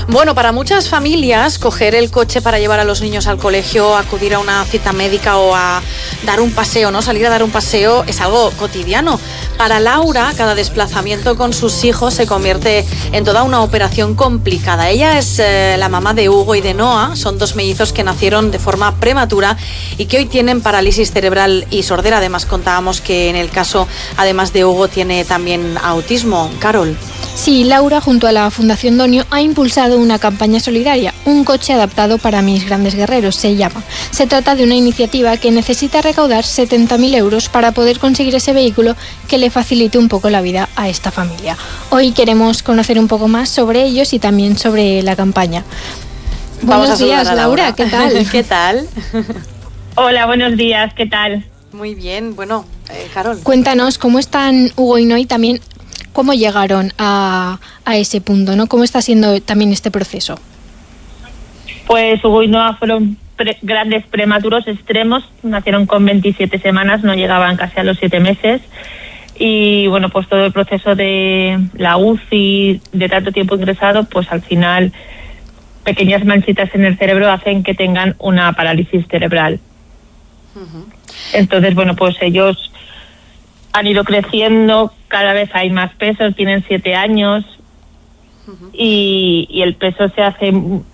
Bueno, para muchas familias, coger el coche para llevar a los niños al colegio, acudir a una cita médica o a dar un paseo, ¿no? Salir a dar un paseo es algo cotidiano. Para Laura, cada desplazamiento con sus hijos se convierte en toda una operación complicada. Ella es la mamá de Hugo y de Noah, son dos mellizos que nacieron de forma prematura y que hoy tienen parálisis cerebral y sordera. Además, contábamos que en el caso, además de Hugo, tiene también autismo. Carol. Sí, Laura, junto a la Fundación Donio, ha impulsado una campaña solidaria, un coche adaptado para mis grandes guerreros, se llama. Se trata de una iniciativa que necesita recaudar 70.000 euros para poder conseguir ese vehículo que le facilite un poco la vida a esta familia. Hoy queremos conocer un poco más sobre ellos y también sobre la campaña. Buenos días, Laura, ¿qué tal? ¿Qué tal? Hola, buenos días, ¿qué tal? Muy bien, bueno, Carol. Cuéntanos cómo están Hugo y Noah y también cómo llegaron a ese punto, ¿no? ¿Cómo está siendo también este proceso? Pues Hugo y Noah fueron grandes prematuros extremos, nacieron con 27 semanas, no llegaban casi a los 7 meses. Y bueno, pues todo el proceso de la UCI, de tanto tiempo ingresado, pues al final pequeñas manchitas en el cerebro hacen que tengan una parálisis cerebral. Uh-huh. Entonces, bueno, pues ellos han ido creciendo, cada vez hay más peso, tienen 7 años. Uh-huh. y el peso se hace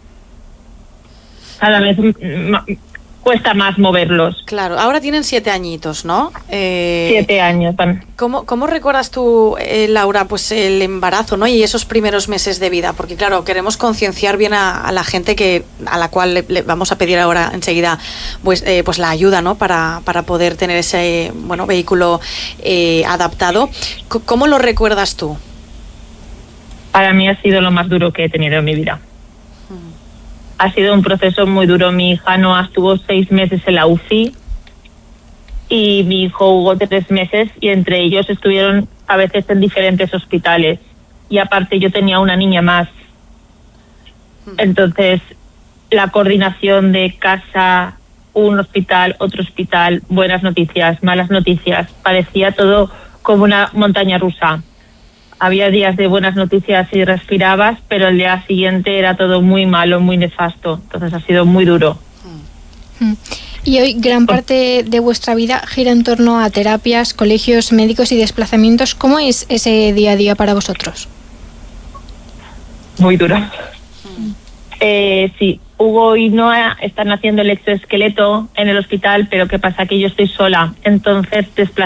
cada vez cuesta más moverlos. Claro, ahora tienen 7 añitos, ¿no? 7 años. ¿Cómo recuerdas tú, Laura, pues el embarazo, ¿no? Y esos primeros meses de vida? Porque claro, queremos concienciar bien a la gente a la cual le vamos a pedir ahora enseguida pues la ayuda, ¿no? Para poder tener ese vehículo adaptado. ¿Cómo lo recuerdas tú? Para mí ha sido lo más duro que he tenido en mi vida. Ha sido un proceso muy duro. Mi hija Noah estuvo 6 meses en la UCI y mi hijo Hugo 3 meses, y entre ellos estuvieron a veces en diferentes hospitales. Y aparte yo tenía una niña más. Entonces, la coordinación de casa, un hospital, otro hospital, buenas noticias, malas noticias, parecía todo como una montaña rusa. Había días de buenas noticias y respirabas, pero el día siguiente era todo muy malo, muy nefasto. Entonces ha sido muy duro. Y hoy gran parte de vuestra vida gira en torno a terapias, colegios, médicos y desplazamientos. ¿Cómo es ese día a día para vosotros? Muy duro. Sí, Hugo y Noah están haciendo el exoesqueleto en el hospital, pero ¿qué pasa? Que yo estoy sola. Entonces